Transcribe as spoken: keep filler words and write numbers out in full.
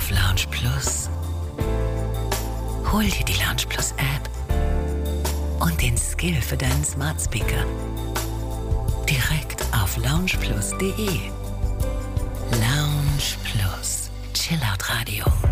auf Lounge Plus. Hol dir die Lounge Plus App und den Skill für deinen Smart Speaker direkt auf lounge plus punkt de. Lounge Plus, Chillout Radio.